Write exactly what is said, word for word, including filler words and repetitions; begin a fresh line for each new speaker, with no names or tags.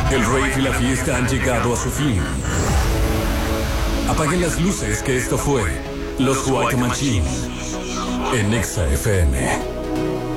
El rave y la fiesta han llegado a su fin. Apaguen las luces, que esto fue Los White Machine en Exa F M.